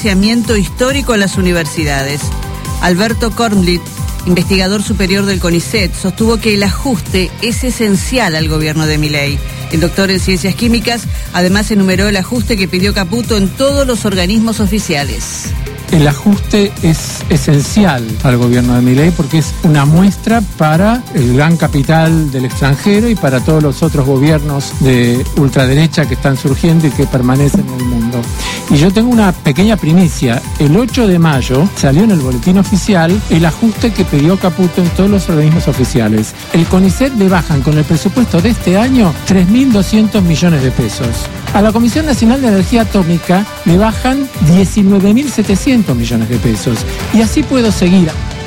financiamiento histórico en las universidades. Alberto Kornblit, investigador superior del CONICET, sostuvo que el ajuste es esencial al gobierno de Milei. El doctor en Ciencias Químicas además enumeró el ajuste que pidió Caputo en todos los organismos oficiales. El ajuste es esencial al gobierno de Milei porque es una muestra para el gran capital del extranjero y para todos los otros gobiernos de ultraderecha que están surgiendo y que permanecen en el mundo. Y yo tengo una pequeña primicia. El 8 de mayo salió en el boletín oficial el ajuste que pidió Caputo en todos los organismos oficiales. El CONICET le bajan con el presupuesto de este año 3.200 millones de pesos. A la Comisión Nacional de Energía Atómica le bajan 19.700 millones de pesos. Y así puedo seguir.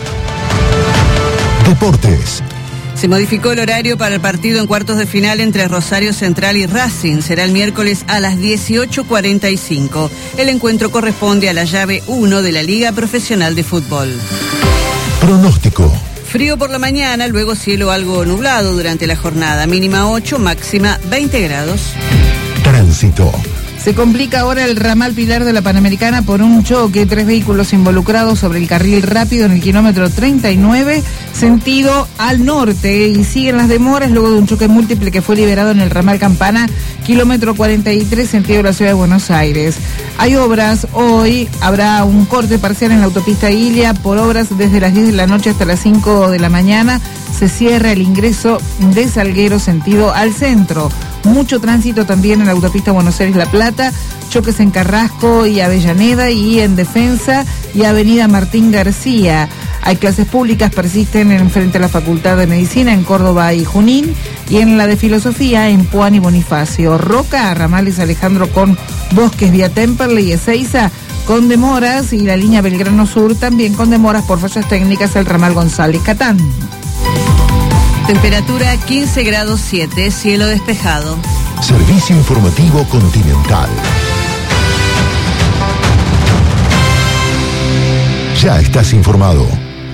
Deportes. Se modificó el horario para el partido en cuartos de final entre Rosario Central y Racing. Será el miércoles a las 18:45. El encuentro corresponde a la llave 1 de la Liga Profesional de Fútbol. Pronóstico. Frío por la mañana, luego cielo algo nublado durante la jornada. Mínima 8, máxima 20 grados. Tránsito. Se complica ahora el ramal Pilar de la Panamericana por un choque, 3 vehículos involucrados sobre el carril rápido en el kilómetro 39, sentido al norte, y siguen las demoras luego de un choque múltiple que fue liberado en el ramal Campana, kilómetro 43, sentido de la ciudad de Buenos Aires. Hay obras hoy, habrá un corte parcial en la autopista Ilia por obras desde las 10 de la noche hasta las 5 de la mañana. Se cierra el ingreso de Salguero sentido al centro. Mucho tránsito también en la autopista Buenos Aires-La Plata, choques en Carrasco y Avellaneda y en Defensa y avenida Martín García. Hay clases públicas, persisten en frente a la Facultad de Medicina en Córdoba y Junín, y en la de Filosofía en Puan y Bonifacio. Roca, ramales Alejandro con Bosques vía Temperley y Ezeiza con demoras, y la línea Belgrano Sur también con demoras por fallas técnicas el ramal González Catán. Temperatura 15 grados 7, cielo despejado. Servicio informativo Continental. Ya estás informado.